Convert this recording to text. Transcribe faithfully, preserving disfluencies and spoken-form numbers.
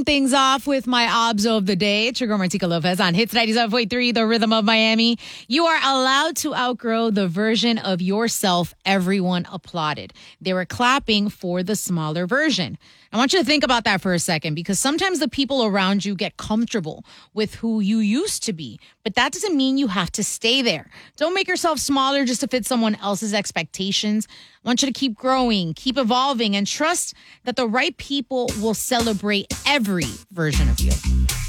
Things off with my obzo of the day, Trigger Martica Lopez on Hits ninety-seven point three, The Rhythm of Miami. You are allowed to outgrow the version of yourself everyone applauded. They were clapping for the smaller version. I want you to think about that for a second, because sometimes the people around you get comfortable with who you used to be, but that doesn't mean you have to stay there. Don't make yourself smaller just to fit someone else's expectations. I want you to keep growing, keep evolving, and trust that the right people will celebrate every version of you.